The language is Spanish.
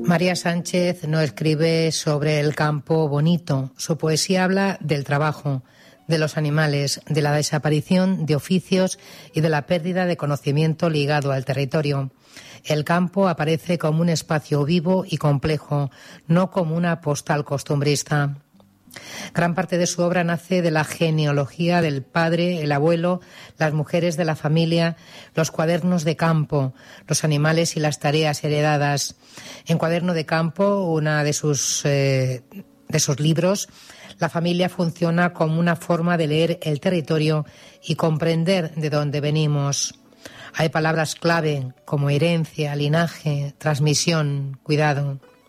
María Sánchez no escribe sobre el campo bonito. Su poesía habla del trabajo, de los animales, de la desaparición de oficios y de la pérdida de conocimiento ligado al territorio. El campo aparece como un espacio vivo y complejo, no como una postal costumbrista. Gran parte de su obra nace de la genealogía del padre, el abuelo, las mujeres de la familia, los cuadernos de campo, los animales y las tareas heredadas. En Cuaderno de Campo, una de sus libros, la familia funciona como una forma de leer el territorio y comprender de dónde venimos. Hay palabras clave como herencia, linaje, transmisión, cuidado.